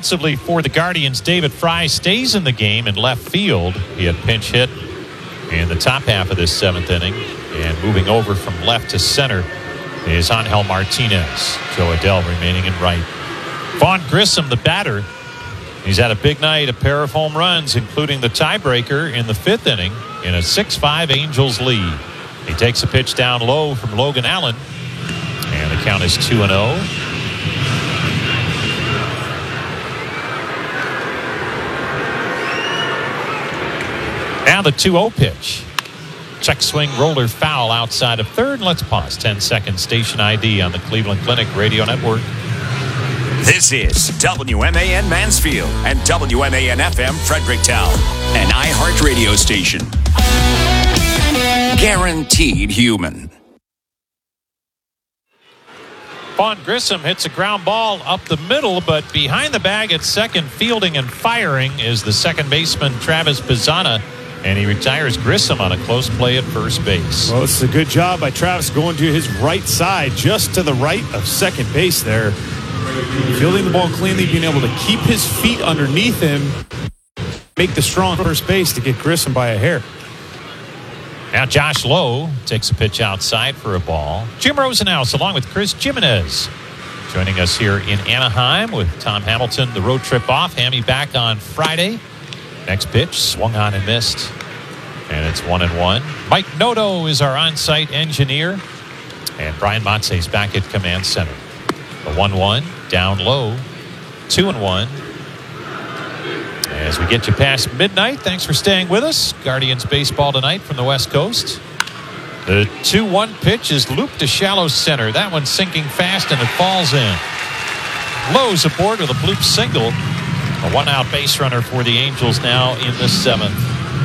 Offensively for the Guardians, David Fry stays in the game in left field. He had pinch hit in the top half of this seventh inning. And moving over from left to center is Angel Martinez. Joe Adell remaining in right. Vaughn Grissom, the batter. He's had a big night, a pair of home runs, including the tiebreaker in the fifth inning in a 6-5 Angels lead. He takes a pitch down low from Logan Allen. And the count is 2-0. Now the 2-0 pitch. Check swing, roller foul outside of third. Let's pause. 10 seconds. Station ID on the Cleveland Clinic Radio Network. This is WMAN Mansfield and WMAN FM Fredericktown, an iHeart radio station. Guaranteed human. Vaughn Grissom hits a ground ball up the middle, but behind the bag at second, fielding and firing is the second baseman Travis Pizzana, and he retires Grissom on a close play at first base. Well, it's a good job by Travis going to his right side, just to the right of second base there. Fielding the ball cleanly, being able to keep his feet underneath him, make the strong first base to get Grissom by a hair. Now Josh Lowe takes a pitch outside for a ball. Jim Rosenhaus along with Chris Jimenez joining us here in Anaheim with Tom Hamilton. The road trip off. Hammy back on Friday. Next pitch swung on and missed. And it's 1-1. Mike Noto is our on-site engineer. And Brian Matze is back at command center. The 1-1 down low. 2-1. As we get you past midnight, thanks for staying with us. Guardians baseball tonight from the West Coast. The 2-1 pitch is looped to shallow center. That one's sinking fast and it falls in. Lowe's aboard with a bloop single. A one-out base runner for the Angels now in the seventh.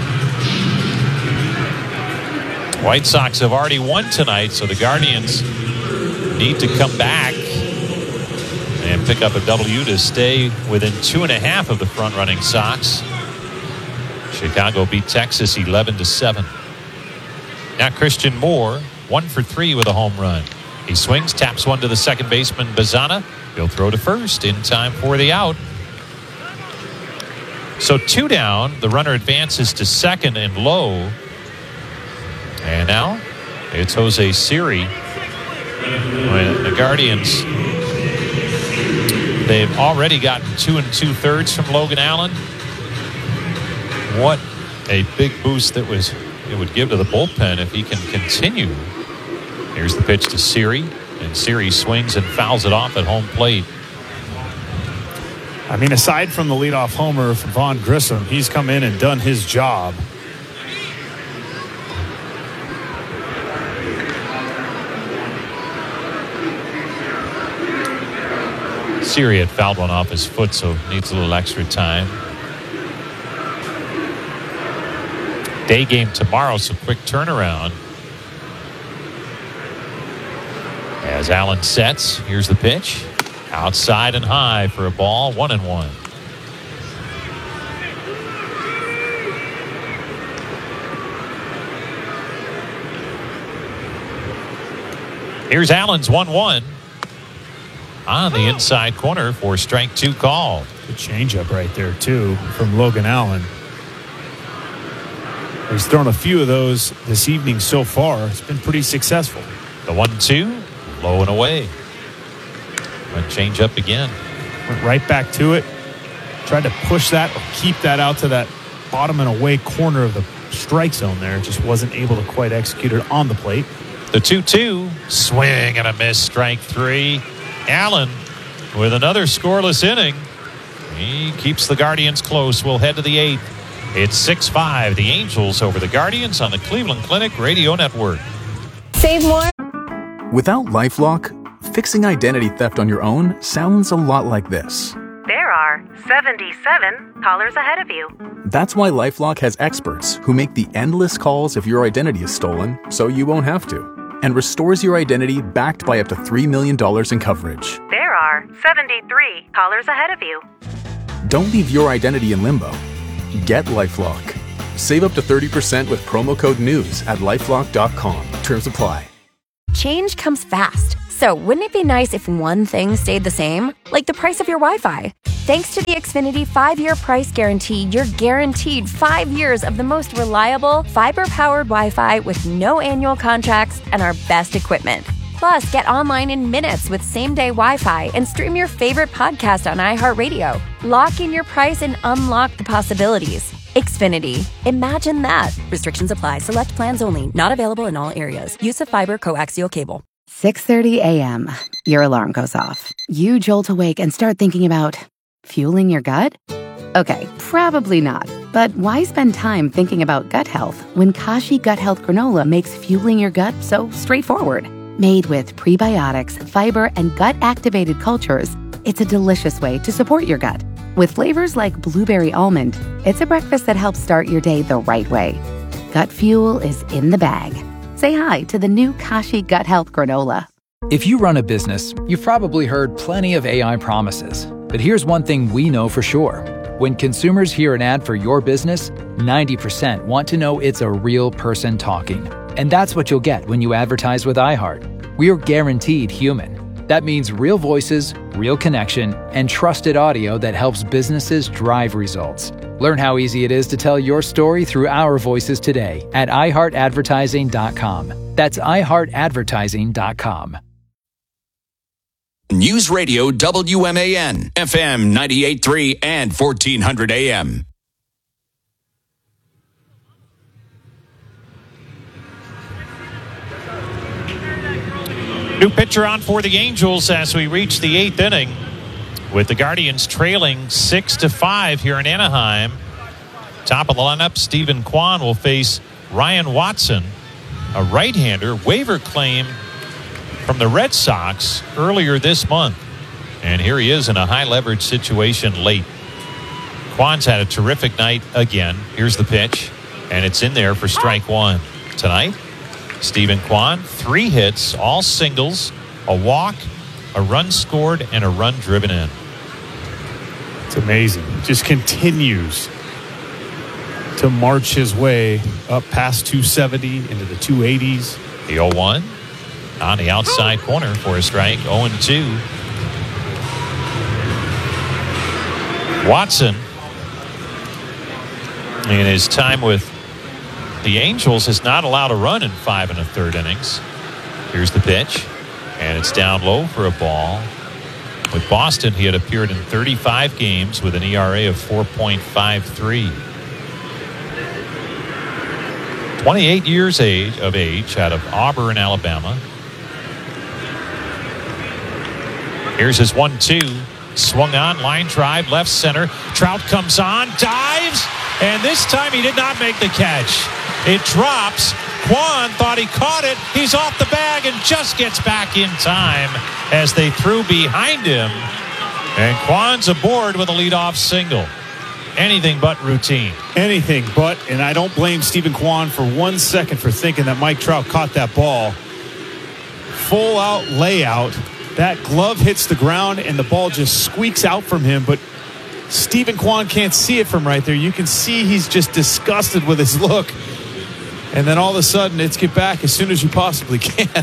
White Sox have already won tonight, so the Guardians need to come back and pick up a W to stay within 2.5 of the front-running Sox. Chicago beat Texas 11-7. Now Christian Moore, 1 for 3 with a home run. He swings, taps one to the second baseman, Bazana. He'll throw to first in time for the out. So 2 down. The runner advances to second and low. And now it's Jose Siri. When the Guardians, they've already gotten 2 2/3 from Logan Allen. What a big boost it would give to the bullpen if he can continue. Here's the pitch to Siri, and Siri swings and fouls it off at home plate. I mean, aside from the leadoff homer from Vaughn Grissom, he's come in and done his job. Siri had fouled one off his foot, so needs a little extra time. Day game tomorrow, so quick turnaround. As Allen sets, here's the pitch. Outside and high for a ball, 1-1. Here's Allen's 1-1. On the inside corner for strike 2 called. Good changeup right there, too, from Logan Allen. He's thrown a few of those this evening so far. It's been pretty successful. The 1-2, low and away. Went change up again. Went right back to it. Tried to push that or keep that out to that bottom and away corner of the strike zone there. Just wasn't able to quite execute it on the plate. The 2-2, swing and a miss, strike 3. Allen with another scoreless inning. He keeps the Guardians close. We'll head to the 8th. It's 6-5, the Angels over the Guardians on the Cleveland Clinic Radio Network. Save more. Without LifeLock, fixing identity theft on your own sounds a lot like this. There are 77 callers ahead of you. That's why LifeLock has experts who make the endless calls if your identity is stolen, so you won't have to, and restores your identity backed by up to $3 million in coverage. There are 73 callers ahead of you. Don't leave your identity in limbo. Get LifeLock. Save up to 30% with promo code NEWS at LifeLock.com. Terms apply. Change comes fast, So, wouldn't it be nice if one thing stayed the same? Like the price of your Wi-Fi. Thanks to the Xfinity 5-year price guarantee, you're guaranteed 5 years of the most reliable, fiber-powered Wi-Fi with no annual contracts and our best equipment. Plus, get online in minutes with same-day Wi-Fi and stream your favorite podcast on iHeartRadio. Lock in your price and unlock the possibilities. Xfinity. Imagine that. Restrictions apply. Select plans only. Not available in all areas. Use of fiber coaxial cable. 6:30 a.m. Your alarm goes off. You jolt awake and start thinking about fueling your gut? Okay, probably not. But why spend time thinking about gut health when Kashi Gut Health Granola makes fueling your gut so straightforward? Made with prebiotics, fiber, and gut-activated cultures, it's a delicious way to support your gut. With flavors like blueberry almond, it's a breakfast that helps start your day the right way. Gut fuel is in the bag. Say hi to the new Kashi Gut Health Granola. If you run a business, you've probably heard plenty of AI promises. But here's one thing we know for sure. When consumers hear an ad for your business, 90% want to know it's a real person talking. And that's what you'll get when you advertise with iHeart. We are guaranteed human. That means real voices, real connection, and trusted audio that helps businesses drive results. Learn how easy it is to tell your story through our voices today at iHeartAdvertising.com. That's iHeartAdvertising.com. News Radio WMAN, FM 98.3 and 1400 AM. New pitcher on for the Angels as we reach the 8th inning, with the Guardians trailing 6-5 here in Anaheim. Top of the lineup, Stephen Kwan will face Ryan Watson, a right-hander, waiver claim from the Red Sox earlier this month. And here he is in a high-leverage situation late. Kwan's had a terrific night again. Here's the pitch, and it's in there for strike one. Tonight, Stephen Kwan, 3 hits, all singles, a walk, a run scored, and a run driven in. It's amazing. Just continues to march his way up past 270 into the 280s. The 0-1 on the outside corner for a strike. 0-2. Watson, in his time with the Angels, has not allowed a run in 5 1/3 innings. Here's the pitch, and it's down low for a ball. With Boston, he had appeared in 35 games with an ERA of 4.53. 28 years of age, out of Auburn, Alabama. Here's his 1-2. Swung on, line drive, left center. Trout comes on, dives, and this time he did not make the catch. It drops. Kwan thought he caught it. He's off the bag and just gets back in time as they threw behind him. And Kwan's aboard with a leadoff single. Anything but routine. Anything but, and I don't blame Stephen Kwan for 1 second for thinking that Mike Trout caught that ball. Full out layout. That glove hits the ground and the ball just squeaks out from him, but Stephen Kwan can't see it from right there. You can see he's just disgusted with his look. And then all of a sudden, it's get back as soon as you possibly can.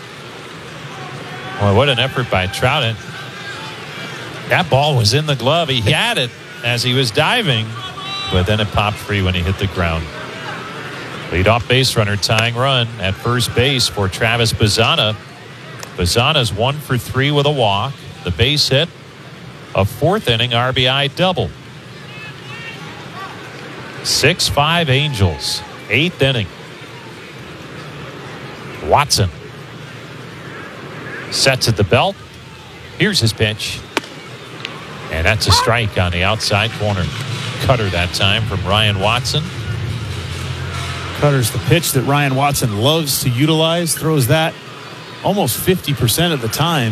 Well, what an effort by Trout. That ball was in the glove. He had it as he was diving, but then it popped free when he hit the ground. Leadoff base runner tying run at first base for Travis Bazzana. Bazzana's 1 for 3 with a walk. The base hit, a 4th inning RBI double. 6-5 Angels, 8th inning. Watson sets at the belt. Here's his pitch. And that's a strike on the outside corner. Cutter that time from Ryan Watson. Cutter's the pitch that Ryan Watson loves to utilize. Throws that almost 50% of the time.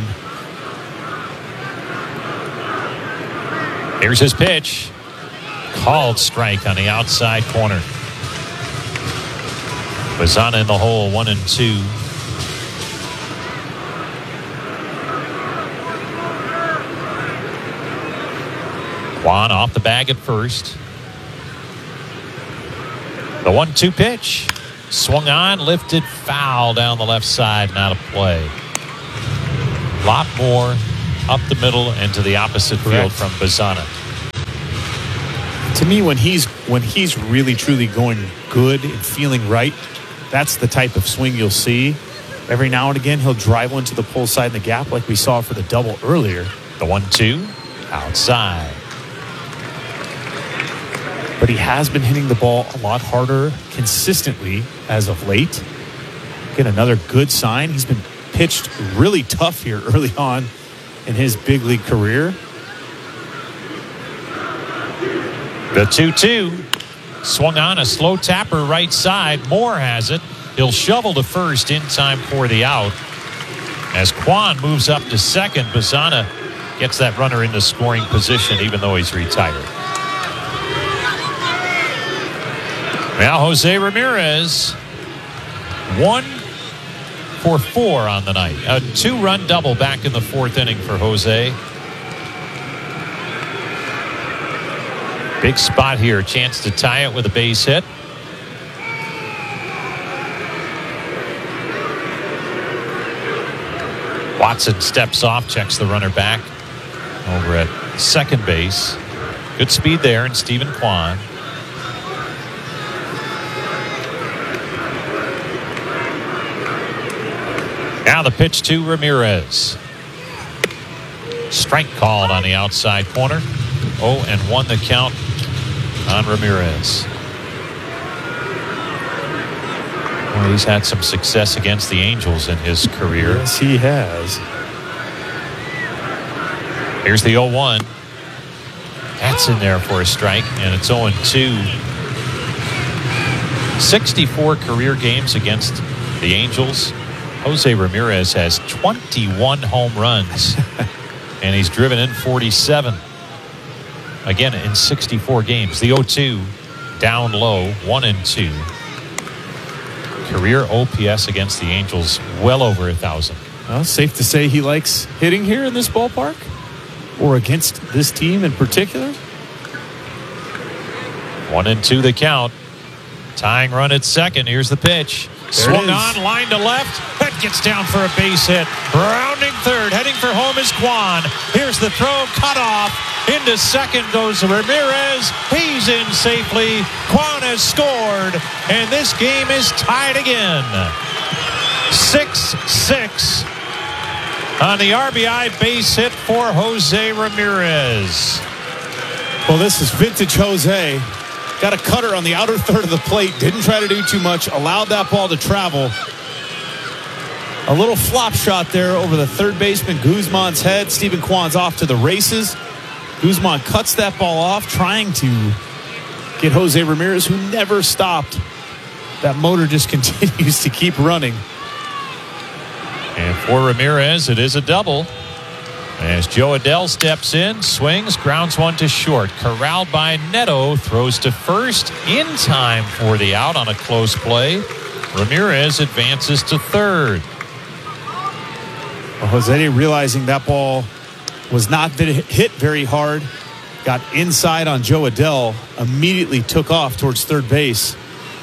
Here's his pitch. Called strike on the outside corner. Bazzana in the hole, 1-2. Kwan off the bag at first. The 1-2 pitch. Swung on, lifted, foul down the left side, and out of play. A lot more up the middle and to the opposite field from Bazzana. To me, when he's really truly going good and feeling right, that's the type of swing you'll see. Every now and again, he'll drive one to the pull side in the gap like we saw for the double earlier. The 1-2 outside. But he has been hitting the ball a lot harder consistently as of late. Get another good sign. He's been pitched really tough here early on in his big league career. The 2-2 swung on a slow tapper right side. Moore has it. He'll shovel to first in time for the out. As Kwan moves up to second, Bazzana gets that runner into scoring position even though he's retired. Now Jose Ramirez, 1 for 4 on the night. A 2-run double back in the 4th inning for Jose. Big spot here. Chance to tie it with a base hit. Watson steps off, checks the runner back over at second base. Good speed there in Stephen Kwan. Now the pitch to Ramirez. Strike called on the outside corner. 0-1 the count on Ramirez. Well, he's had some success against the Angels in his career. Yes, he has. Here's the 0-1. That's in there for a strike, and it's 0-2. 64 career games against the Angels. Jose Ramirez has 21 home runs, and he's driven in 47. Again, in 64 games. The 0-2 down low, 1-2. Career OPS against the Angels, well over 1,000. Well, safe to say he likes hitting here in this ballpark, or against this team in particular. 1-2 the count. Tying run at second. Here's the pitch. Swung on, line to left. That gets down for a base hit. Rounding third, heading for home is Kwan. Here's the throw, cut off. Into second goes Ramirez. He's in safely. Kwan has scored, and this game is tied again. 6-6 on the RBI base hit for Jose Ramirez. Well, this is vintage Jose. Got a cutter on the outer third of the plate. Didn't try to do too much. Allowed that ball to travel. A little flop shot there over the third baseman Guzman's head. Stephen Kwan's off to the races. Guzman cuts that ball off, trying to get Jose Ramirez, who never stopped. That motor just continues to keep running. And for Ramirez, it is a double. As Joe Adell steps in, swings, grounds one to short. Corralled by Neto, throws to first in time for the out on a close play. Ramirez advances to third. Well, Jose, realizing that ball was not hit very hard, got inside on Joe Adell, immediately took off towards third base.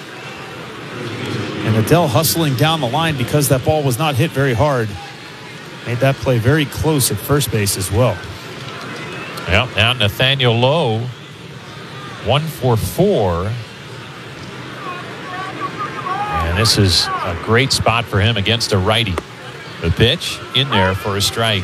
And Adell hustling down the line because that ball was not hit very hard. Made that play very close at first base as well. Well, now Nathaniel Lowe, 1 for 4. And this is a great spot for him against a righty. The pitch in there for a strike.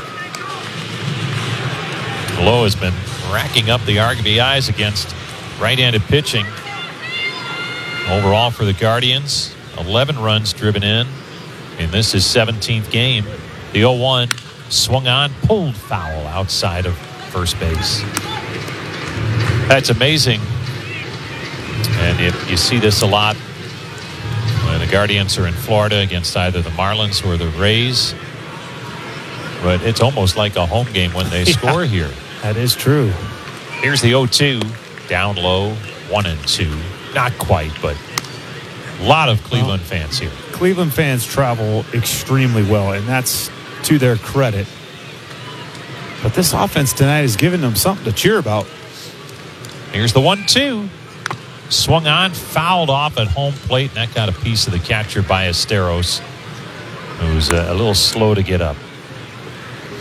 Lowe has been racking up the RBIs against right-handed pitching. Overall for the Guardians, 11 runs driven in this is 17th game. The 0-1 swung on, pulled foul outside of first base. That's amazing. And you see this a lot when the Guardians are in Florida against either the Marlins or the Rays. But it's almost like a home game when they score here. That is true. Here's the 0-2, down low, 1-2. Not quite, but a lot of Cleveland fans here. Cleveland fans travel extremely well, and that's to their credit. But this offense tonight is giving them something to cheer about. Here's the 1-2. Swung on, fouled off at home plate, and that got a piece of the catcher Ballesteros, who was a little slow to get up.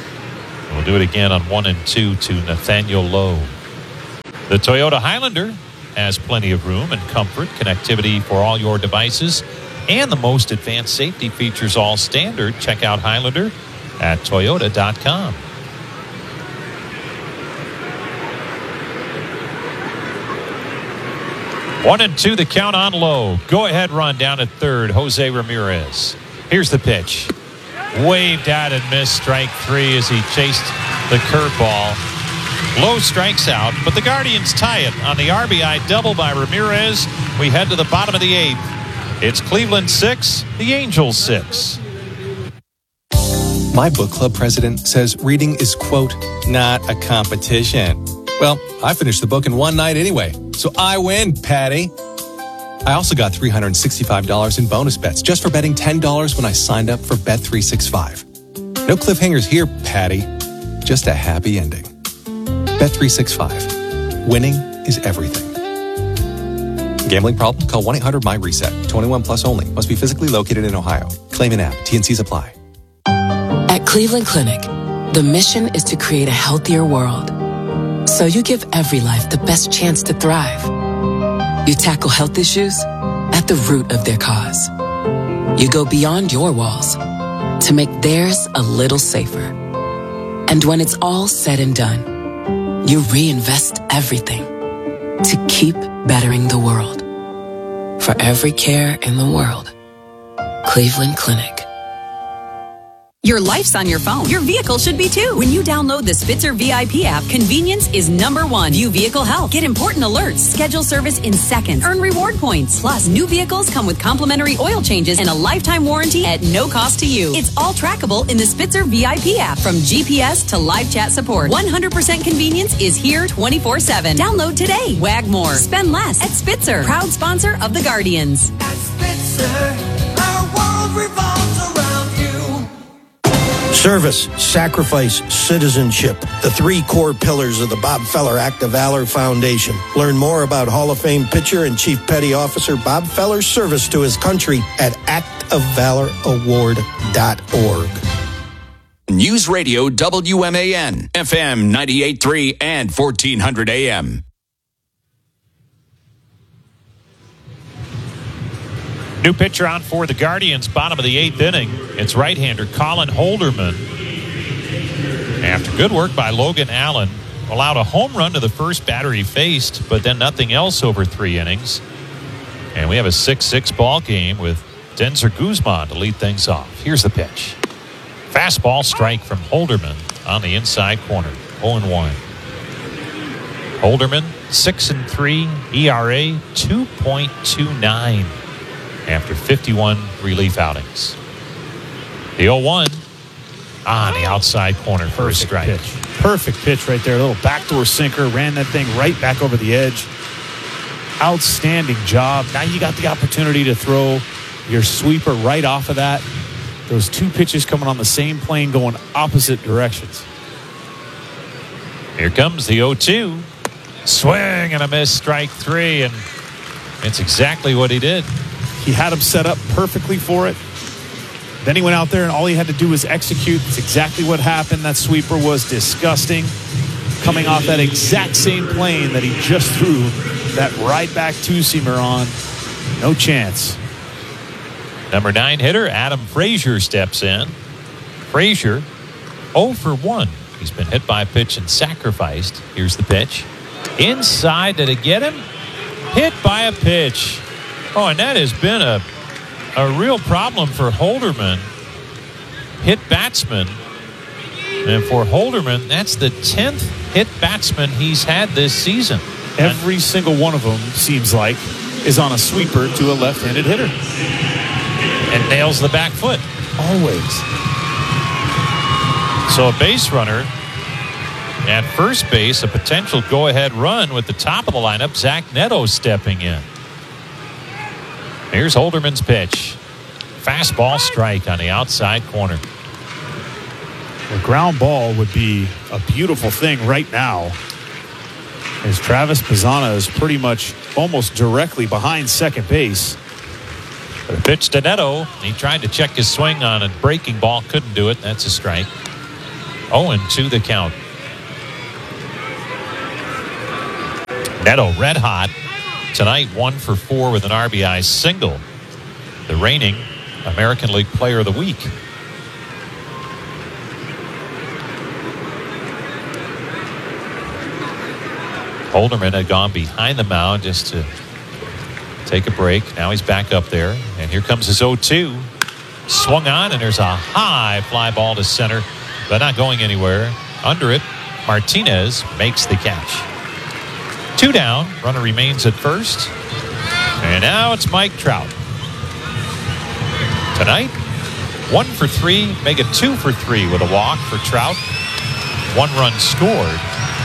do it again on 1 and 2 to Nathaniel Lowe. The Toyota Highlander has plenty of room and comfort, connectivity for all your devices, and the most advanced safety features all standard. Check out Highlander at Toyota.com. One and 2, the count on Lowe. Go ahead run down at third, Jose Ramirez. Here's the pitch. Waved out and missed, strike 3 as he chased the curveball. Lowe strikes out, but the Guardians tie it on the RBI double by Ramirez. We head to the bottom of the 8th. It's Cleveland 6, the Angels 6. My book club president says reading is, quote, not a competition. Well, I finished the book in one night anyway, so I win, Patty. I also got $365 in bonus bets just for betting $10 when I signed up for Bet365. No cliffhangers here, Patty. Just a happy ending. Bet365. Winning is everything. Gambling problem? Call 1-800-MY-RESET. 21 plus only. Must be physically located in Ohio. Claim in app. T&Cs apply. At Cleveland Clinic, the mission is to create a healthier world. So you give every life the best chance to thrive. You tackle health issues at the root of their cause. You go beyond your walls to make theirs a little safer. And when it's all said and done, you reinvest everything to keep bettering the world. For every care in the world, Cleveland Clinic. Your life's on your phone. Your vehicle should be too. When you download the Spitzer VIP app, convenience is number one. View vehicle health. Get important alerts. Schedule service in seconds. Earn reward points. Plus, new vehicles come with complimentary oil changes and a lifetime warranty at no cost to you. It's all trackable in the Spitzer VIP app. From GPS to live chat support, 100% convenience is here 24/7. Download today. Wag more. Spend less at Spitzer. Proud sponsor of the Guardians. At Spitzer, our world revolves around you. Service, sacrifice, citizenship. The 3 core pillars of the Bob Feller Act of Valor Foundation. Learn more about Hall of Fame pitcher and Chief Petty Officer Bob Feller's service to his country at actofvaloraward.org. News Radio WMAN, FM 98.3 and 1400 AM. New pitcher on for the Guardians, bottom of the 8th inning. It's right-hander Colin Holderman. After good work by Logan Allen, allowed a home run to the first batter he faced, but then nothing else over 3 innings. And we have a 6-6 ball game with Denzer Guzman to lead things off. Here's the pitch. Fastball strike from Holderman on the inside corner. 0-1. Holderman, 6-3, ERA 2.29. After 51 relief outings. The 0-1 on the outside corner for a strike. Perfect pitch right there. A little backdoor sinker. Ran that thing right back over the edge. Outstanding job. Now you got the opportunity to throw your sweeper right off of that. Those 2 pitches coming on the same plane going opposite directions. Here comes the 0-2. Swing and a miss, strike 3. And it's exactly what he did. He had him set up perfectly for it. Then he went out there and all he had to do was execute. That's exactly what happened. That sweeper was disgusting. Coming off that exact same plane that he just threw that right back 2-seamer on. No chance. Number 9 hitter Adam Frazier steps in. Frazier 0 for 1. He's been hit by a pitch and sacrificed. Here's the pitch. Inside, did it get him? Hit by a pitch. Oh, and that has been a real problem for Holderman. Hit batsman. And for Holderman, that's the 10th hit batsman he's had this season. Every single one of them, seems like, is on a sweeper to a left-handed hitter. And nails the back foot. Always. So a base runner at first base, a potential go-ahead run with the top of the lineup, Zach Neto stepping in. Here's Holderman's pitch. Fastball strike on the outside corner. A ground ball would be a beautiful thing right now, as Travis Pizzana is pretty much almost directly behind second base. But a pitch to Neto. He tried to check his swing on a breaking ball. Couldn't do it. That's a strike. 0-2 the count. Neto red hot tonight, 1 for 4 with an RBI single. The reigning American League Player of the Week. Holderman had gone behind the mound just to take a break. Now he's back up there, and here comes his 0-2. Swung on, and there's a high fly ball to center, but not going anywhere. Under it, Martinez makes the catch. 2 down. Runner remains at first. And now it's Mike Trout. Tonight, 1 for 3, make it 2 for 3 with a walk for Trout. 1 run scored.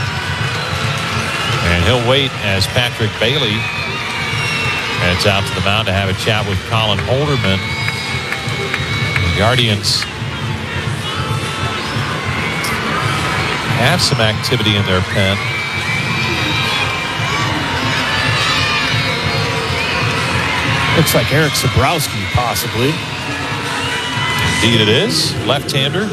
And he'll wait as Patrick Bailey heads out to the mound to have a chat with Colin Holderman. The Guardians have some activity in their pen. Looks like Eric Sabrowski, possibly. Indeed it is. Left-hander.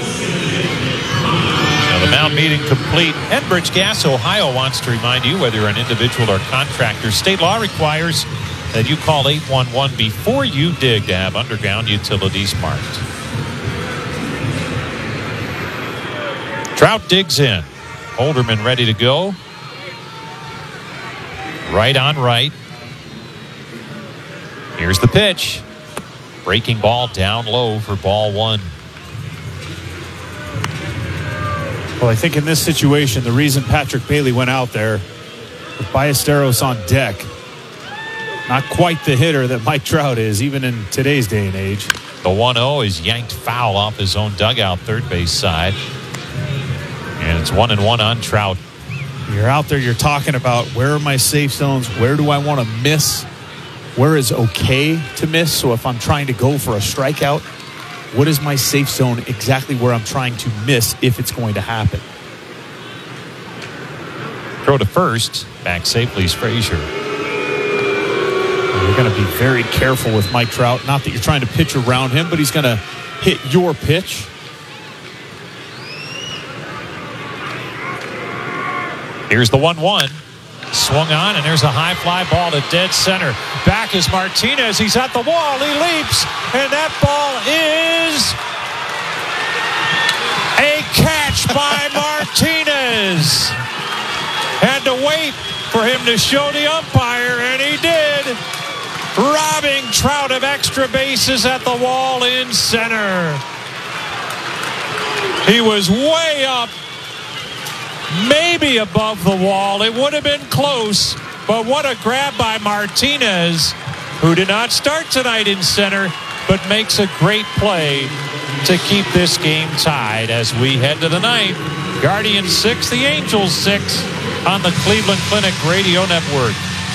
Now the mound meeting complete. Enbridge Gas, Ohio wants to remind you, whether you're an individual or contractor, state law requires that you call 811 before you dig to have underground utilities marked. Trout digs in. Holderman ready to go. Right on right. Here's the pitch. Breaking ball down low for ball 1. Well, I think in this situation, the reason Patrick Bailey went out there with Ballesteros on deck, not quite the hitter that Mike Trout is, even in today's day and age. The 1-0 is yanked foul off his own dugout third base side. And it's 1-1 on Trout. You're out there, you're talking about where are my safe zones? Where do I want to miss? Where is okay to miss? So if I'm trying to go for a strikeout, what is my safe zone exactly where I'm trying to miss if it's going to happen? Throw to first. Back safely is Frazier. You're going to be very careful with Mike Trout. Not that you're trying to pitch around him, but he's going to hit your pitch. Here's the 1-1. Swung on, and there's a high fly ball to dead center. Back is Martinez. He's at the wall. He leaps, and that ball is a catch by Martinez. Had to wait for him to show the umpire, and he did. Robbing Trout of extra bases at the wall in center. He was way up. Maybe above the wall. It would have been close, but what a grab by Martinez, who did not start tonight in center, but makes a great play to keep this game tied as we head to the ninth. Guardians 6, the Angels 6 on the Cleveland Clinic Radio Network.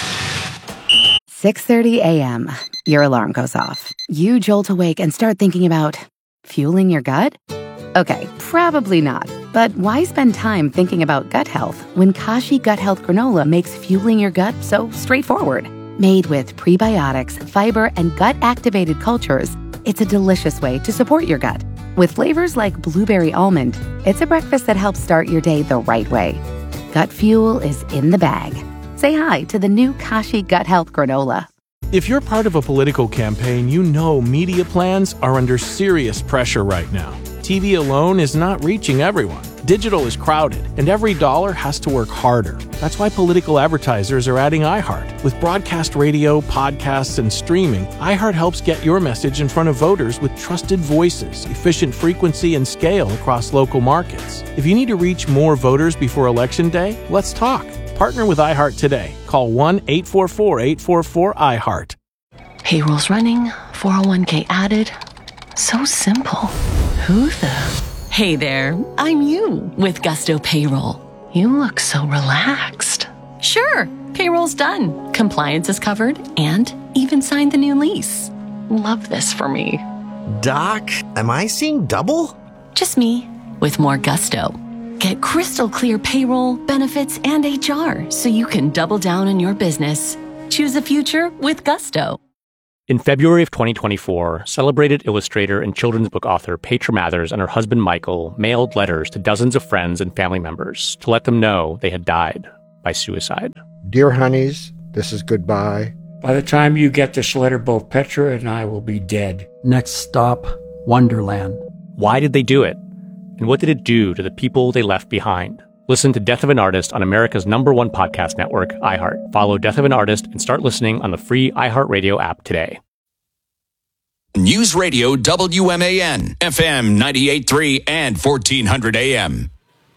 6:30 a.m. Your alarm goes off. You jolt awake and start thinking about fueling your gut? Okay, probably not. But why spend time thinking about gut health when Kashi Gut Health Granola makes fueling your gut so straightforward? Made with prebiotics, fiber, and gut-activated cultures, it's a delicious way to support your gut. With flavors like blueberry almond, it's a breakfast that helps start your day the right way. Gut fuel is in the bag. Say hi to the new Kashi Gut Health Granola. If you're part of a political campaign, you know media plans are under serious pressure right now. TV alone is not reaching everyone. Digital is crowded, and every dollar has to work harder. That's why political advertisers are adding iHeart. With broadcast radio, podcasts, and streaming, iHeart helps get your message in front of voters with trusted voices, efficient frequency, and scale across local markets. If you need to reach more voters before Election Day, let's talk. Partner with iHeart today. Call 1-844-844-iHeart. Payroll's running, 401k added. So simple. Who the? Hey there, I'm you with Gusto Payroll. You look so relaxed. Sure, payroll's done. Compliance is covered and even signed the new lease. Love this for me. Doc, am I seeing double? Just me with more gusto. Get crystal clear payroll, benefits, and HR so you can double down on your business. Choose a future with Gusto. In February of 2024, celebrated illustrator and children's book author Petra Mathers and her husband Michael mailed letters to dozens of friends and family members to let them know they had died by suicide. Dear honeys, this is goodbye. By the time you get this letter, both Petra and I will be dead. Next stop, Wonderland. Why did they do it? And what did it do to the people they left behind? Listen to Death of an Artist on America's #1 podcast network, iHeart. Follow Death of an Artist and start listening on the free iHeartRadio app today. News Radio WMAN, FM 98.3 and 1400 AM.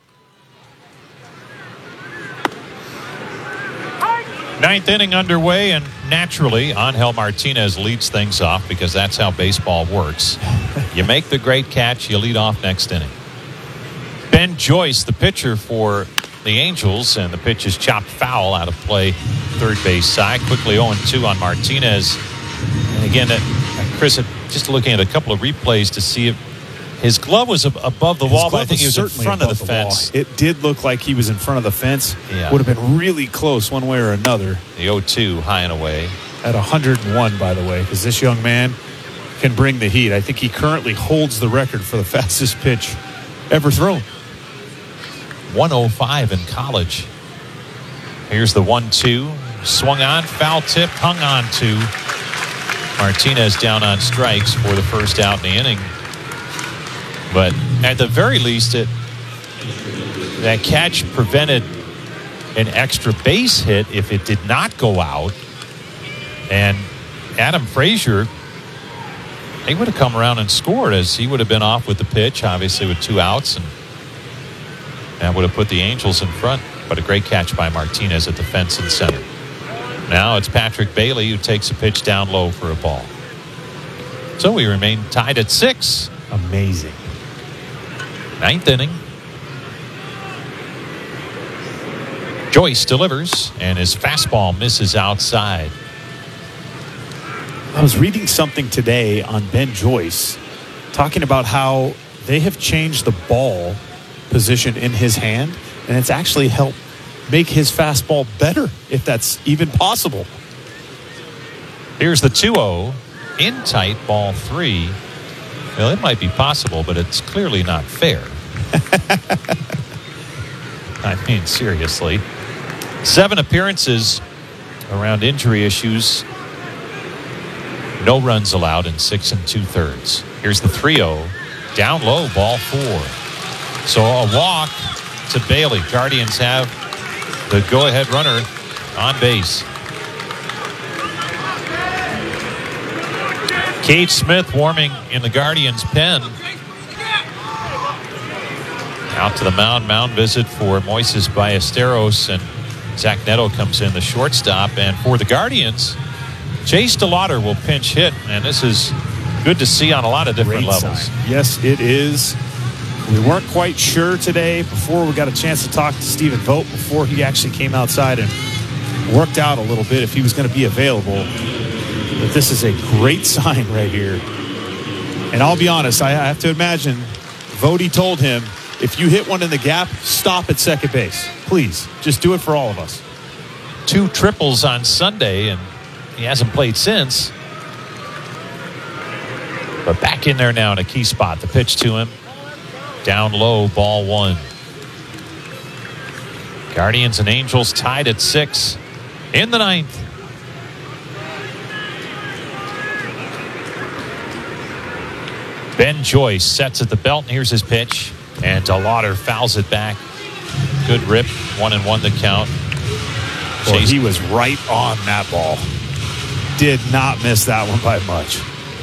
Ninth inning underway, and naturally, Angel Martinez leads things off because that's how baseball works. You make the great catch, you lead off next inning. Ben Joyce, the pitcher for the Angels, and the pitch is chopped foul out of play, third base side. Quickly 0-2 on Martinez. And again, Chris, just looking at a couple of replays to see if his glove was above the wall, but I think he was in front of the fence. It did look like he was in front of the fence. Yeah. Would have been really close one way or another. The 0-2 high and away. At 101, by the way, because this young man can bring the heat. I think he currently holds the record for the fastest pitch ever thrown. 105 in college. Here's the 1-2. Swung on, foul tip, hung on to. Martinez down on strikes for the first out in the inning. But at the very least, that catch prevented an extra base hit if it did not go out. And Adam Frazier, he would have come around and scored, as he would have been off with the pitch, obviously with 2 outs, and that would have put the Angels in front. But a great catch by Martinez at the fence in center. Now it's Patrick Bailey who takes a pitch down low for a ball. So we remain tied at 6. Amazing. Ninth inning. Joyce delivers, and his fastball misses outside. I was reading something today on Ben Joyce talking about how they have changed the ball position in his hand, and it's actually helped make his fastball better, if that's even possible. Here's the 2-0. In tight, ball 3. Well, it might be possible, but it's clearly not fair. I mean, seriously. 7 appearances around injury issues. No runs allowed in 6 2/3. Here's the 3-0. Down low, ball 4. So a walk to Bailey. Guardians have the go-ahead runner on base. Cade Smith warming in the Guardians' pen. Out to the mound visit for Moises Ballesteros, and Zach Neto comes in, the shortstop. And for the Guardians, Chase DeLauder will pinch hit, and this is good to see on a lot of different levels. Sign. Yes, it is. We weren't quite sure today before we got a chance to talk to Stephen Vogt before he actually came outside and worked out a little bit if he was going to be available. But this is a great sign right here. And I'll be honest, I have to imagine Vogt told him, if you hit one in the gap, stop at second base. Please, just do it for all of us. 2 triples on Sunday, and he hasn't played since. But back in there now in a key spot. The pitch to him. Down low, ball 1. Guardians and Angels tied at 6 in the 9th. Ben Joyce sets at the belt, and here's his pitch. And DeLauder fouls it back. Good rip. 1-1 the count. Well, he was right on that ball. Did not miss that one by much.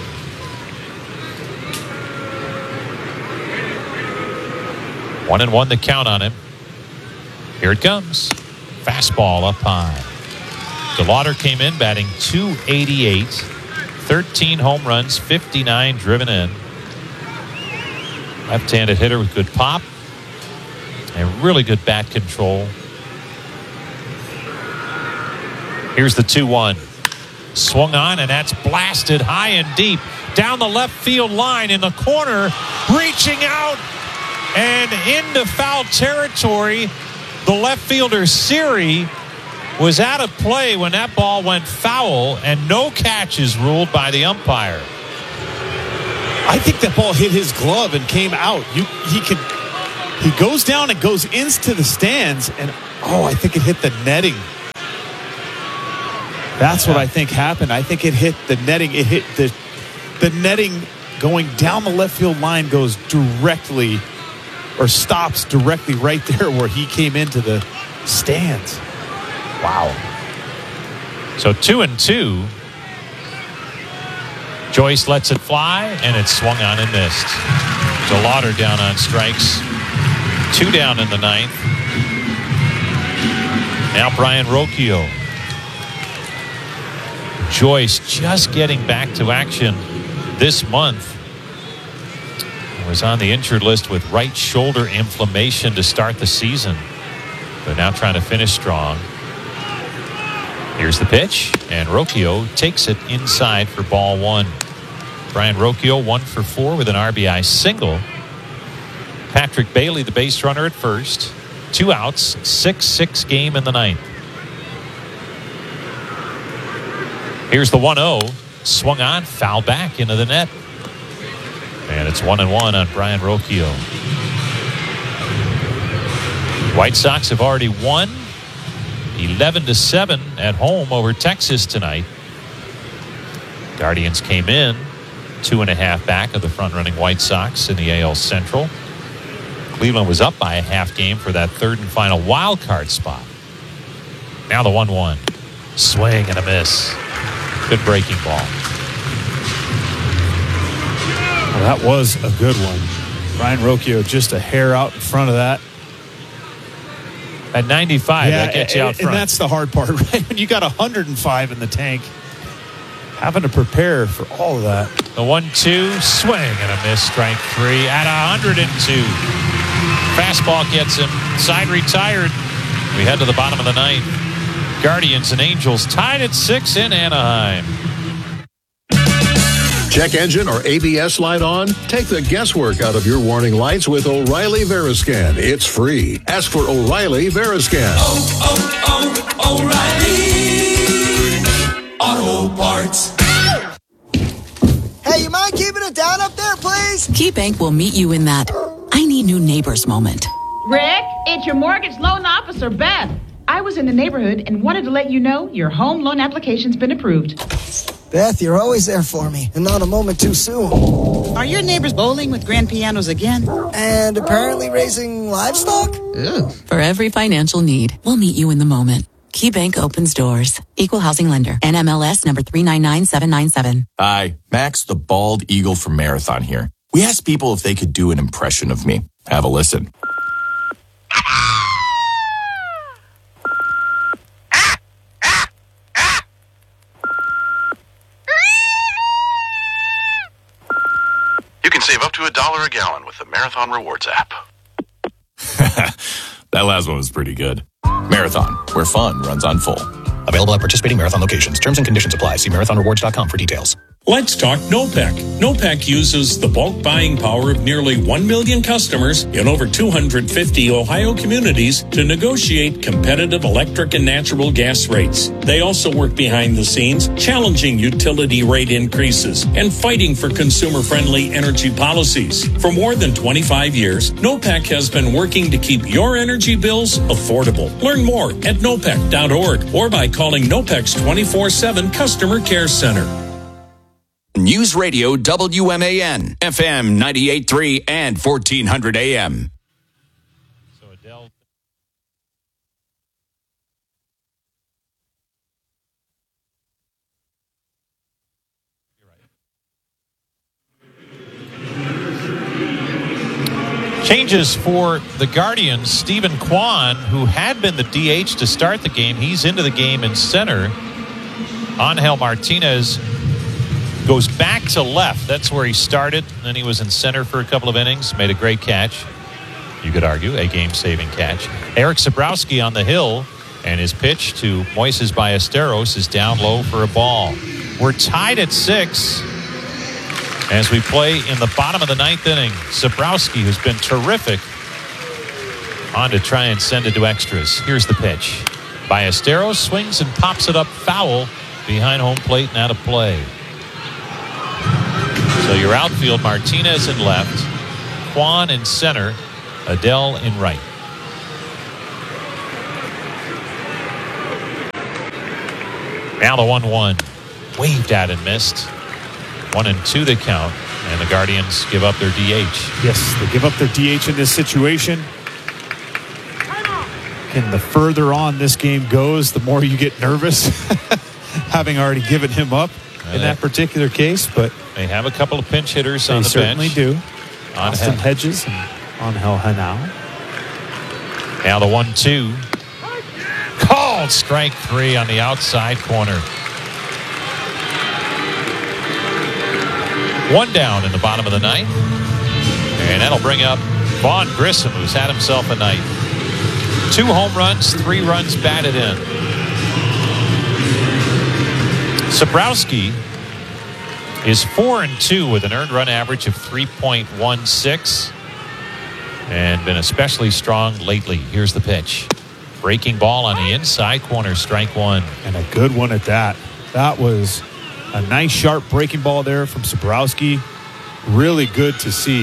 One and one the count on him. Here it comes. Fastball up high. DeLauder came in batting .288. 13 home runs, 59 driven in. Left-handed hitter with good pop and really good bat control. Here's the 2-1. Swung on, and that's blasted high and deep down the left field line in the corner, reaching out and into foul territory. The left fielder, Siri, was out of play when that ball went foul, and no catch is ruled by the umpire. I think that ball hit his glove and came out. He goes down and goes into the stands, and I think it hit the netting. That's what I think happened. I think it hit the netting. It hit the netting going down the left field line, goes directly or stops directly right there where he came into the stands. Wow. So 2-2. Joyce lets it fly, and it's swung on and missed. DeLauder down on strikes. 2 down in the ninth. Now Brian Rocchio. Joyce just getting back to action this month. Was on the injured list with right shoulder inflammation to start the season, but now trying to finish strong. Here's the pitch, and Rocchio takes it inside for ball 1. Brian Rocchio 1 for 4 with an RBI single. Patrick Bailey, the base runner at first. 2 outs, 6-6 game in the ninth. Here's the 1-0. Swung on, foul back into the net. And it's 1-1 on Brian Rocchio. White Sox have already won 11-7 at home over Texas tonight. Guardians came in 2.5 back of the front-running White Sox in the AL Central. Cleveland was up by a half game for that third and final wild card spot. Now the 1-1. Swing and a miss. Good breaking ball. Well, that was a good one. Brian Rocchio just a hair out in front of that. At 95, that gets you out front. And that's the hard part, right? When you got 105 in the tank, having to prepare for all of that. The 1-2, swing and a miss, strike 3 at 102. Fastball gets him. Side retired. We head to the bottom of the ninth. Guardians and Angels tied at 6 in Anaheim. Check engine or ABS light on? Take the guesswork out of your warning lights with O'Reilly Veriscan. It's free. Ask for O'Reilly Veriscan. O'Reilly Auto Parts. Hey, you mind keeping it down up there, please? KeyBank will meet you in that I need new neighbors moment. Rick, it's your mortgage loan officer, Beth. I was in the neighborhood and wanted to let you know your home loan application's been approved. Beth, you're always there for me, and not a moment too soon. Are your neighbors bowling with grand pianos again? And apparently raising livestock? Ooh. For every financial need, we'll meet you in the moment. KeyBank opens doors. Equal housing lender. NMLS number 399797. Hi, Max the Bald Eagle from Marathon here. We asked people if they could do an impression of me. Have a listen. You can save up to $1 a gallon with the Marathon Rewards app. That last one was pretty good. Marathon, where fun runs on full. Available at participating Marathon locations. Terms and conditions apply. See marathonrewards.com for details. Let's talk NOPEC. NOPEC uses the bulk buying power of nearly 1 million customers in over 250 Ohio communities to negotiate competitive electric and natural gas rates. They also work behind the scenes, challenging utility rate increases and fighting for consumer-friendly energy policies. For more than 25 years, NOPEC has been working to keep your energy bills affordable. Learn more at nopec.org or by calling NOPEC's 24/7 Customer Care Center. News Radio WMAN, FM 98.3 and 1400 AM. So Adele. You're right. Changes for the Guardians. Stephen Kwan, who had been the DH to start the game, he's into the game in center. Angel Martinez goes back to left. That's where he started. Then he was in center for a couple of innings. Made a great catch. You could argue a game-saving catch. Eric Sabrowski on the hill, and his pitch to Moises Ballesteros is down low for a ball. We're tied at 6 as we play in the bottom of the ninth inning. Sabrowski, who's been terrific, on to try and send it to extras. Here's the pitch. Ballesteros swings and pops it up foul behind home plate and out of play. So your outfield, Martinez in left, Kwan in center, Adell in right. Now the 1-1. Waved at and missed. 1-2 the count. And the Guardians give up their DH. Yes, they give up their DH in this situation. And the further on this game goes, the more you get nervous, having already given him up in that particular case. But they have a couple of pinch hitters on the bench. They certainly do. Austin Hedges and Angel Henao. Now the 1-2. Called strike 3 on the outside corner. 1 down in the bottom of the ninth. And that'll bring up Vaughn Grissom, who's had himself a night. 2 home runs, 3 runs batted in. Sabrowski is 4-2 with an earned run average of 3.16 and been especially strong lately. Here's the pitch. Breaking ball on the inside corner, strike 1. And a good one at that. That was a nice sharp breaking ball there from Sabrowski. Really good to see.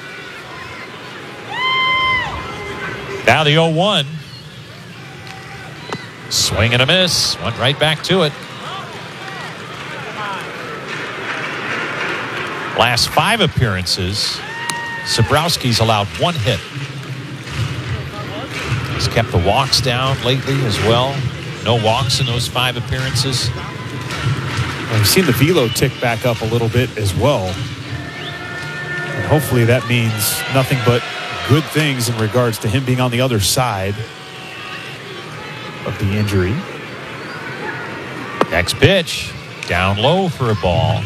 Now the 0-1. Swing and a miss. Went right back to it. Last 5 appearances, Sabrowski's allowed 1 hit. He's kept the walks down lately as well. No walks in those 5 appearances. And we've seen the velo tick back up a little bit as well. And hopefully that means nothing but good things in regards to him being on the other side of the injury. Next pitch, down low for a ball.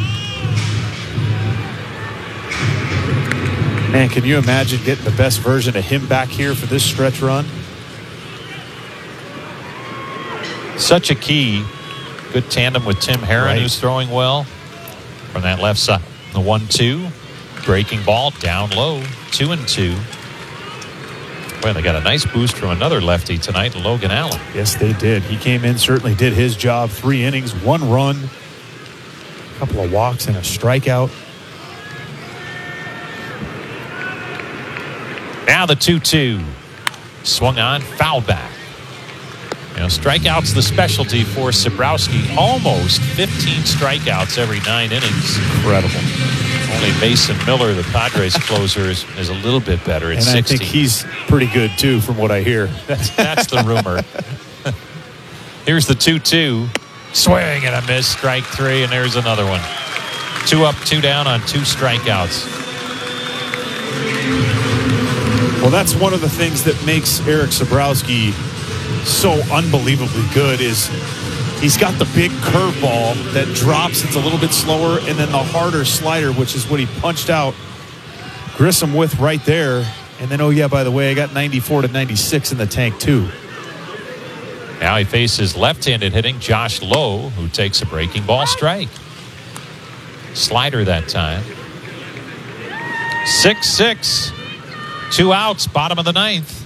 Man, can you imagine getting the best version of him back here for this stretch run? Such a key. Good tandem with Tim Herron, who's throwing well from that left side. The 1-2. Breaking ball down low. 2-2. Well, they got a nice boost from another lefty tonight, Logan Allen. Yes, they did. He came in, certainly did his job. 3 innings, 1 run, a couple of walks, and a strikeout. Now the 2-2. Swung on, foul back. You know, strikeouts the specialty for Sabrowski. Almost 15 strikeouts every 9 innings. Incredible. Only Mason Miller, the Padres closer, is a little bit better at 16. I think he's pretty good, too, from what I hear. That's the rumor. Here's the 2-2. Swing and a miss, strike 3, and there's another one. 2 up, 2 down on 2 strikeouts. Well, that's one of the things that makes Eric Sabrowski so unbelievably good is he's got the big curveball that drops. It's a little bit slower, and then the harder slider, which is what he punched out Grissom with right there. And then, oh yeah, by the way, I got 94 to 96 in the tank too. Now he faces left-handed hitting Josh Lowe, who takes a breaking ball strike. Slider that time. 6-6. 2 outs, bottom of the 9th.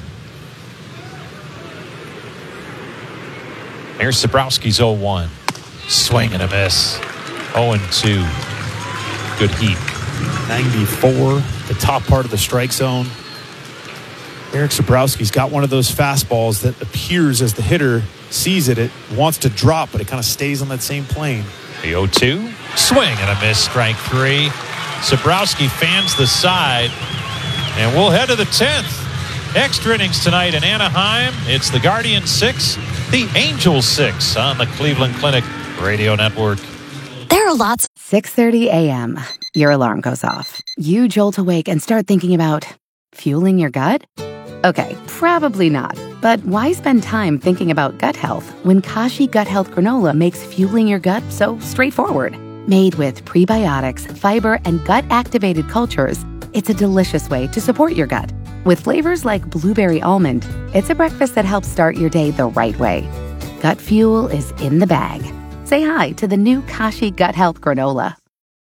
Here's Sabrowski's 0-1. Swing and a miss. 0-2. Good heat. 94, the top part of the strike zone. Eric Sabrowski's got one of those fastballs that appears as the hitter sees it. It wants to drop, but it kind of stays on that same plane. The 0-2. Swing and a miss. Strike 3. Sabrowski fans the side. And we'll head to the 10th. Extra innings tonight in Anaheim. It's the Guardians 6, the Angels 6 on the Cleveland Clinic Radio Network. There are lots. 6:30 a.m. Your alarm goes off. You jolt awake and start thinking about fueling your gut? Okay, probably not. But why spend time thinking about gut health when Kashi Gut Health Granola makes fueling your gut so straightforward? Made with prebiotics, fiber, and gut-activated cultures, it's a delicious way to support your gut. With flavors like blueberry almond, it's a breakfast that helps start your day the right way. Gut fuel is in the bag. Say hi to the new Kashi Gut Health Granola.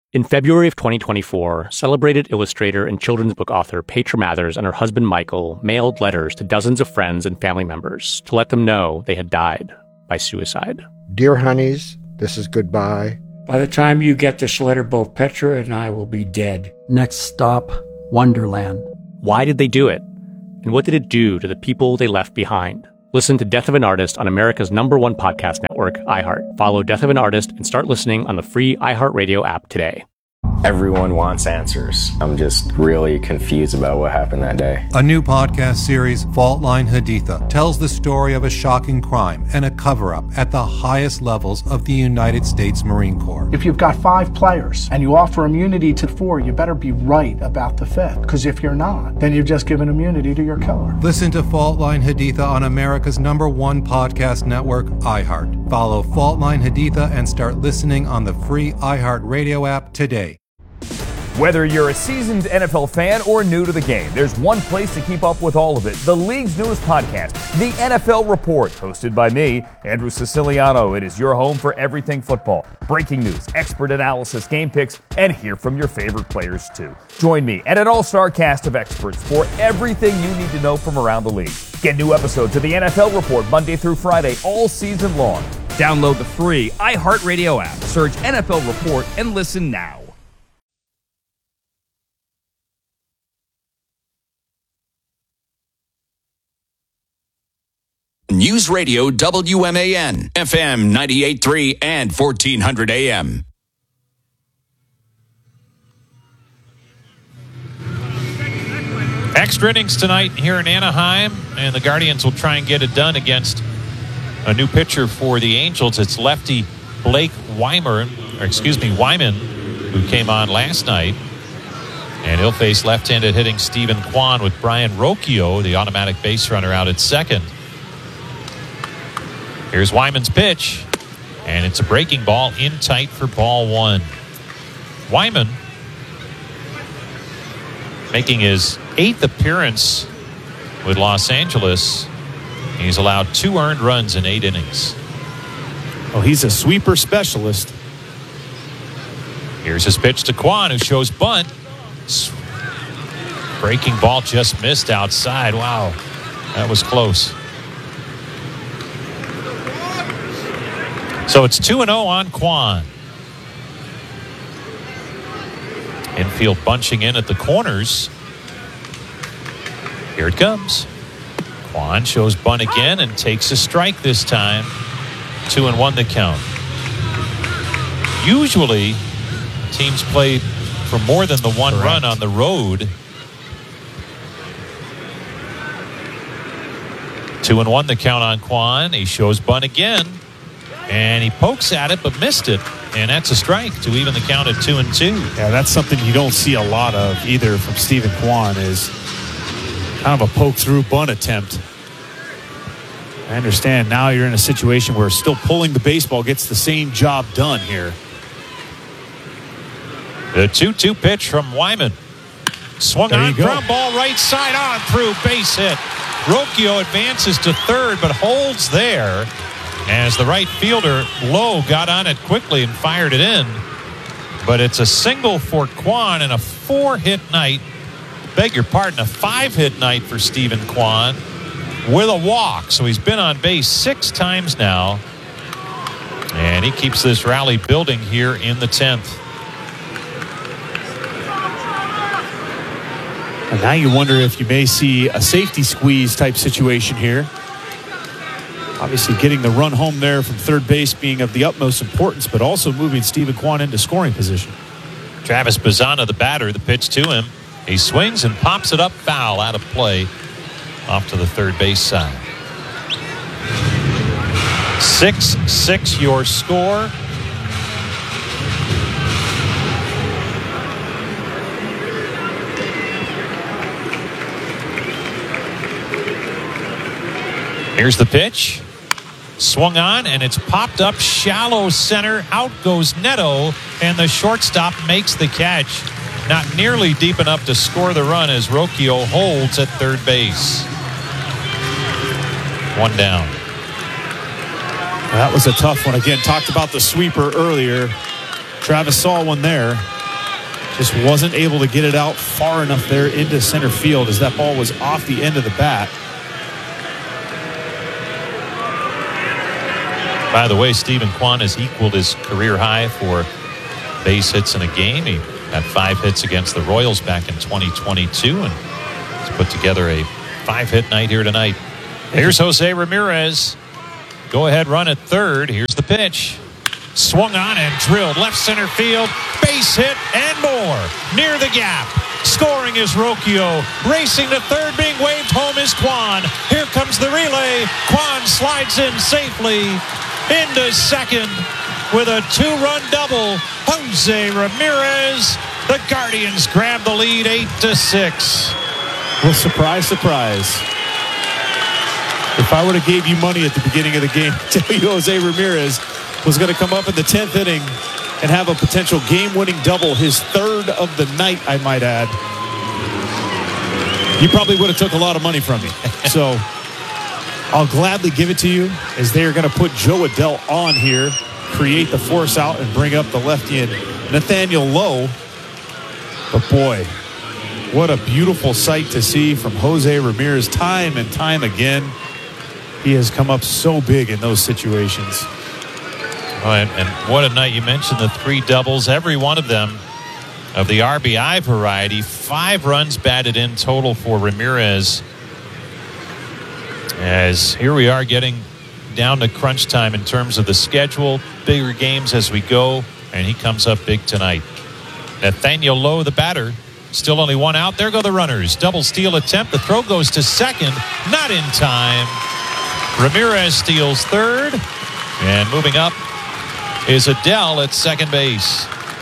In February of 2024, celebrated illustrator and children's book author Petra Mathers and her husband Michael mailed letters to dozens of friends and family members to let them know they had died by suicide. Dear honeys, this is goodbye. By the time you get this letter, both Petra and I will be dead. Next stop, Wonderland. Why did they do it? And what did it do to the people they left behind? Listen to Death of an Artist on America's #1 podcast network, iHeart. Follow Death of an Artist and start listening on the free iHeartRadio app today. Everyone wants answers. I'm just really confused about what happened that day. A new podcast series, Fault Line Haditha, tells the story of a shocking crime and a cover-up at the highest levels of the United States Marine Corps. If you've got 5 players and you offer immunity to 4, you better be right about the 5th. Because if you're not, then you've just given immunity to your killer. Listen to Fault Line Haditha on America's #1 podcast network, iHeart. Follow Fault Line Haditha and start listening on the free iHeart Radio app today. Whether you're a seasoned NFL fan or new to the game, there's one place to keep up with all of it. The league's newest podcast, The NFL Report, hosted by me, Andrew Siciliano. It is your home for everything football. Breaking news, expert analysis, game picks, and hear from your favorite players too. Join me and an all-star cast of experts for everything you need to know from around the league. Get new episodes of The NFL Report Monday through Friday all season long. Download the free iHeartRadio app. Search NFL Report and listen now. News Radio WMAN, FM 98.3 and 1400 AM. Extra innings tonight here in Anaheim, and the Guardians will try and get it done against a new pitcher for the Angels. It's lefty Blake Wyman, who came on last night. And he'll face left-handed hitting Stephen Kwan with Brian Rocchio, the automatic base runner, out at second. Here's Wyman's pitch, and it's a breaking ball in tight for ball 1. Wyman making his 8th appearance with Los Angeles. He's allowed 2 earned runs in 8 innings. Oh, he's a sweeper specialist. Here's his pitch to Kwan, who shows bunt. Breaking ball just missed outside. Wow, that was close. So it's 2-0 on Kwan. Infield bunching in at the corners. Here it comes. Kwan shows bunt again and takes a strike this time. 2-1 the count. Usually, teams play for more than the one run on the road. 2-1 the count on Kwan. He shows bunt again. And he pokes at it, but missed it. And that's a strike to even the count at 2-2. Yeah, that's something you don't see a lot of either from Stephen Kwan, is kind of a poke-through bunt attempt. I understand now you're in a situation where still pulling the baseball gets the same job done here. The 2-2 pitch from Wyman. Swung on, ground ball right side on through, base hit. Rocchio advances to third, but holds there as the right fielder, Lowe, got on it quickly and fired it in. But it's a single for Kwan and a 4-hit night. Beg your pardon, a 5-hit night for Stephen Kwan with a walk. So he's been on base 6 times now. And he keeps this rally building here in the 10th. And now you wonder if you may see a safety squeeze type situation here. Obviously getting the run home there from third base being of the utmost importance, but also moving Stephen Kwan into scoring position. Travis Bazzana, the batter, the pitch to him. He swings and pops it up foul, out of play, off to the third base side. 6-6 your score. Here's the pitch. Swung on, and it's popped up shallow center. Out goes Neto, and the shortstop makes the catch. Not nearly deep enough to score the run as Rocchio holds at third base. 1 down. That was a tough one. Again, talked about the sweeper earlier. Travis saw one there. just wasn't able to get it out far enough there into center field as that ball was off the end of the bat. By the way, Stephen Kwan has equaled his career high for base hits in a game. He had 5 hits against the Royals back in 2022 and has put together a 5-hit night here tonight. Here's Jose Ramirez. Go ahead run at third. Here's the pitch. Swung on and drilled left center field. Base hit and more. Near the gap. Scoring is Rocchio. Racing to third, being waved home is Kwan. Here comes the relay. Kwan slides in safely into second with a 2-run double. Jose Ramirez. The Guardians grab the lead 8-6. Well, surprise, surprise. If I would have gave you money at the beginning of the game to tell you Jose Ramirez was going to come up in the 10th inning and have a potential game-winning double, his third of the night, I might add, you probably would have took a lot of money from me. So I'll gladly give it to you as they are going to put Joe Adell on here, create the force out, and bring up the lefty in Nathaniel Lowe. But boy, what a beautiful sight to see from Jose Ramirez time and time again. He has come up so big in those situations. Oh, and what a night. You mentioned the 3 doubles, every one of them of the RBI variety. 5 runs batted in total for Ramirez. As here we are getting down to crunch time in terms of the schedule. Bigger games as we go, and he comes up big tonight. Nathaniel Lowe, the batter. Still only 1 out. There go the runners. Double steal attempt. The throw goes to second. Not in time. Ramirez steals third. And moving up is Adell at second base.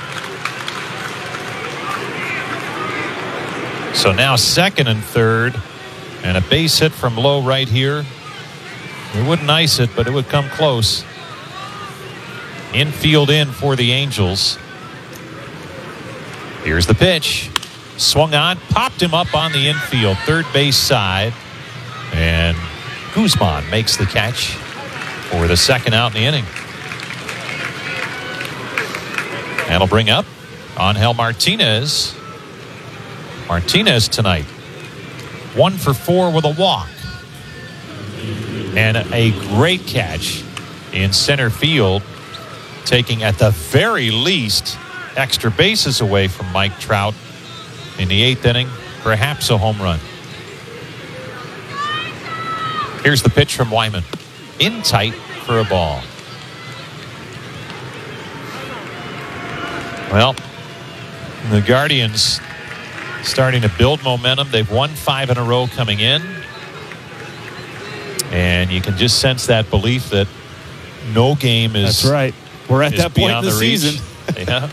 So now second and third. And a base hit from Lowe right here. It wouldn't ice it, but it would come close. Infield in for the Angels. Here's the pitch. Swung on, popped him up on the infield, third base side. And Guzman makes the catch for the second out in the inning. That'll bring up Angel Martinez. Martinez tonight, 1 for 4 with a walk. And a great catch in center field, taking at the very least extra bases away from Mike Trout in the 8th inning, perhaps a home run. Here's the pitch from Wyman. In tight for a ball. Well, the Guardians starting to build momentum. They've won 5 in a row coming in. And you can just sense that belief that no game is. That's right. We're at that point in the season. Yeah.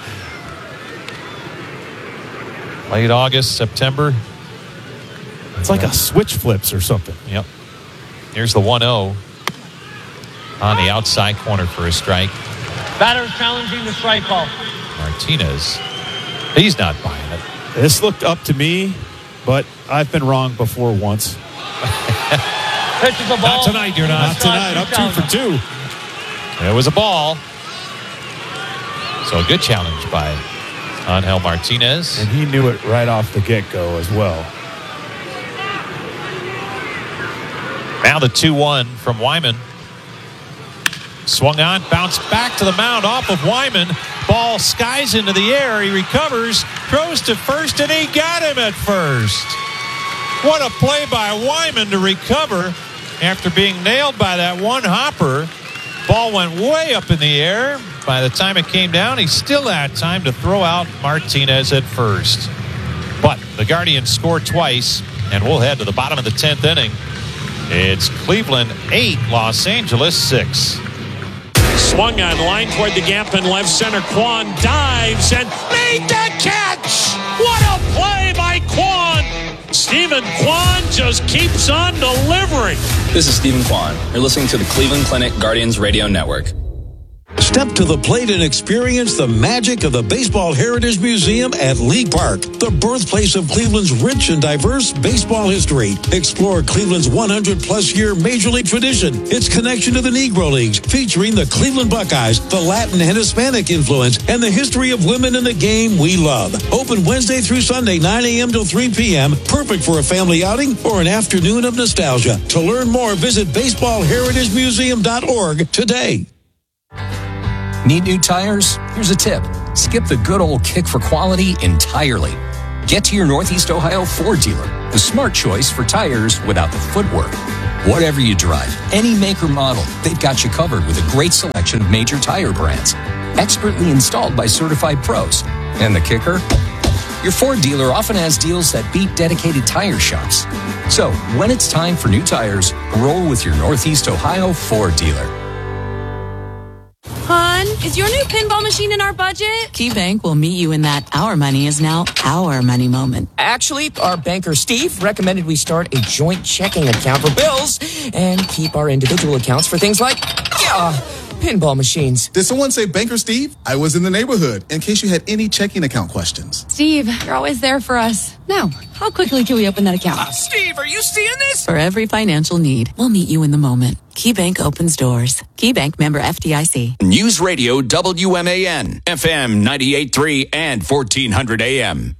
Late August, September. It's like a switch flips or something. Yep. Here's the 1-0 on the outside corner for a strike. Batter challenging the strike call. Martinez, he's not buying it. This looked up to me, but I've been wrong before once. Pitches a ball. Not tonight, you're not. Not tonight. Up 2 for 2. It was a ball. So a good challenge by Angel Martinez. And he knew it right off the get-go as well. Now the 2-1 from Wyman. Swung on, bounced back to the mound off of Wyman. Ball skies into the air. He recovers, throws to first, and he got him at first. What a play by Wyman to recover after being nailed by that one hopper. Ball went way up in the air. By the time it came down, he still had time to throw out Martinez at first. But the Guardians scored twice, and we'll head to the bottom of the 10th inning. It's Cleveland 8, Los Angeles 6. Swung on, line toward the gap in left center. Kwan dives and made the catch. What a play by Kwan. Stephen Kwan just keeps on delivering. This is Stephen Kwan. You're listening to the Cleveland Clinic Guardians Radio Network. Step to the plate and experience the magic of the Baseball Heritage Museum at League Park, the birthplace of Cleveland's rich and diverse baseball history. Explore Cleveland's 100-plus year Major League tradition, its connection to the Negro Leagues, featuring the Cleveland Buckeyes, the Latin and Hispanic influence, and the history of women in the game we love. Open Wednesday through Sunday, 9 a.m. till 3 p.m. Perfect for a family outing or an afternoon of nostalgia. To learn more, visit baseballheritagemuseum.org today. Need new tires? Here's a tip. Skip the good old kick for quality entirely. Get to your Northeast Ohio Ford dealer, the smart choice for tires without the footwork. Whatever you drive, any make or model, they've got you covered with a great selection of major tire brands. Expertly installed by certified pros. And the kicker? Your Ford dealer often has deals that beat dedicated tire shops. So, when it's time for new tires, roll with your Northeast Ohio Ford dealer. Hon, is your new pinball machine in our budget? KeyBank will meet you in that our money is now our money moment. Actually, our banker Steve recommended we start a joint checking account for bills and keep our individual accounts for things like, pinball machines. Did someone say Banker Steve? I was in the neighborhood, in case you had any checking account questions. Steve, you're always there for us. Now, how quickly can we open that account? Steve, are you seeing this? For every financial need, we'll meet you in the moment. KeyBank opens doors. KeyBank member FDIC. News Radio WMAN, FM 98.3 and 1400 AM.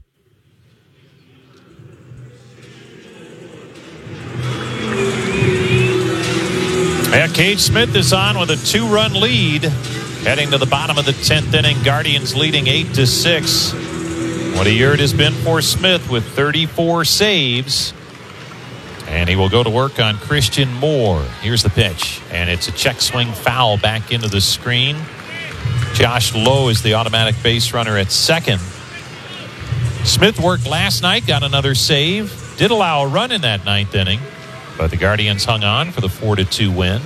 Yeah, Cade Smith is on with a 2-run lead. Heading to the bottom of the 10th inning, Guardians leading 8-6. What a year it has been for Smith with 34 saves. And he will go to work on Christian Moore. Here's the pitch. And it's a check swing foul back into the screen. Josh Lowe is the automatic base runner at second. Smith worked last night, got another save. Did allow a run in that 9th inning. But the Guardians hung on for the 4-2 win.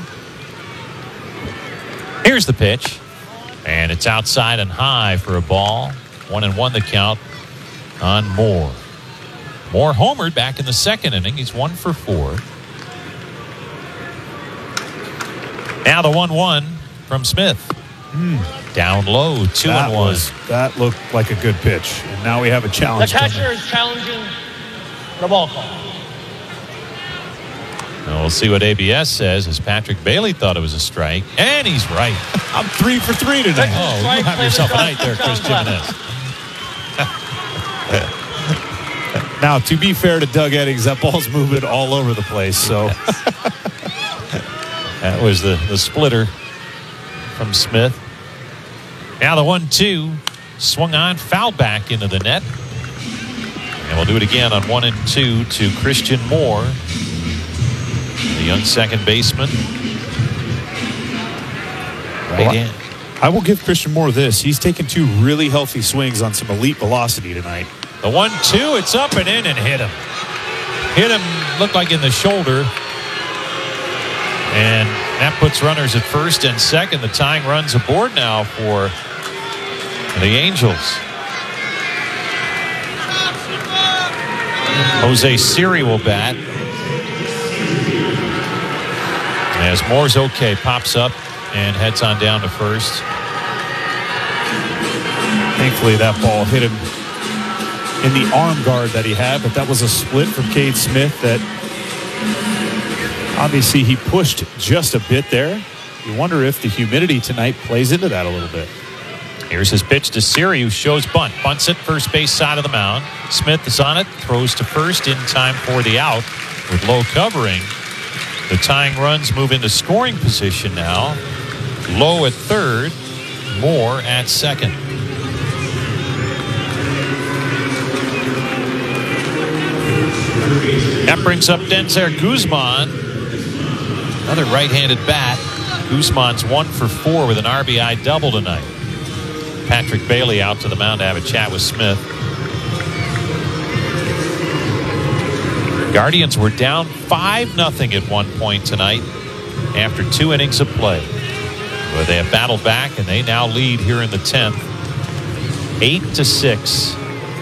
Here's the pitch. And it's outside and high for a ball. 1-1 the count on Moore. Moore homered back in the 2nd inning. He's 1 for 4. Now the 1-1 from Smith. Down low, 2-1. That looked like a good pitch. And now we have a challenge. The catcher is challenging the ball call. Now we'll see what ABS says, as Patrick Bailey thought it was a strike. And he's right. I'm 3 for 3 tonight. Oh, you have yourself a night there, Chris Jimenez. Now, to be fair to Doug Eddings, that ball's moving all over the place. So that was the splitter from Smith. Now the 1-2 swung on, foul back into the net. And we'll do it again on 1-2 to Christian Moore, the young second baseman. Right in. I will give Christian Moore this. He's taken 2 really healthy swings on some elite velocity tonight. The 1-2, it's up and in and hit him. Hit him, looked like in the shoulder. And that puts runners at first and second. The tying runs aboard now for the Angels. Jose Siri will bat. As Moore's okay, pops up and heads on down to first. Thankfully, that ball hit him in the arm guard that he had, but that was a split from Cade Smith that obviously he pushed just a bit there. You wonder if the humidity tonight plays into that a little bit. Here's his pitch to Siri, who shows bunt. Bunts it first base side of the mound. Smith is on it, throws to first in time for the out with Lowe covering. The tying runs move into scoring position now. Lowe at third, Moore at second. That brings up Denzer Guzman. Another right-handed bat. Guzman's 1 for 4 with an RBI double tonight. Patrick Bailey out to the mound to have a chat with Smith. Guardians were down 5-0 at one point tonight after 2 innings of play. But they have battled back, and they now lead here in the 10th. 8-6.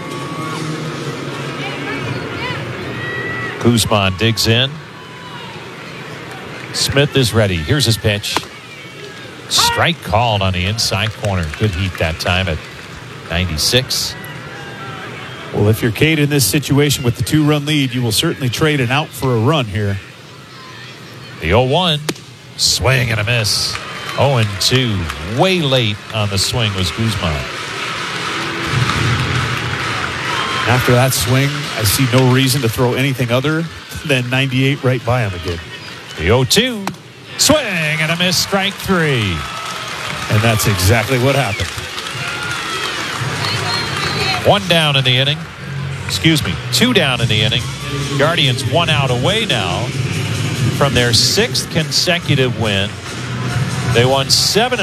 Guzman digs in. Smith is ready. Here's his pitch. Strike called on the inside corner. Good heat that time at 96. Well, if you're Cade in this situation with the 2-run lead, you will certainly trade an out for a run here. The 0-1. Swing and a miss. 0-2. Way late on the swing was Guzman. After that swing, I see no reason to throw anything other than 98 right by him again. The 0-2. Swing and a miss. Strike 3. And that's exactly what happened. 1 down in the inning. Excuse me, 2 down in the inning. Guardians 1 out away now from their 6th consecutive win. They won 7